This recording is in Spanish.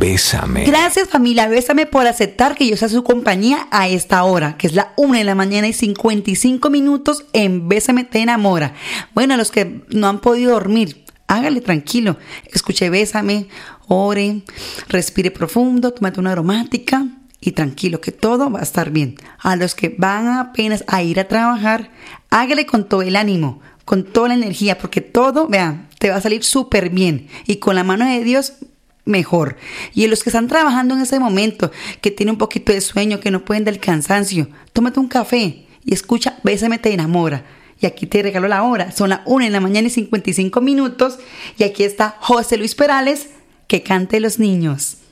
Bésame. Gracias, familia Bésame, por aceptar que yo sea su compañía a esta hora, que es la 1:55 a.m. en Bésame te enamora. Bueno, a los que no han podido dormir, hágale tranquilo. Escuche Bésame, ore, respire profundo, tómate una aromática y tranquilo, que todo va a estar bien. A los que van apenas a ir a trabajar, hágale con todo el ánimo, con toda la energía, porque todo, vean, te va a salir súper bien. Y con la mano de Dios, mejor. Y a los que están trabajando en ese momento, que tienen un poquito de sueño, que no pueden del cansancio, tómate un café y escucha Bésame te enamora. Y aquí te regalo la hora. Son las 1:55 a.m. y aquí está José Luis Perales, que cante los niños.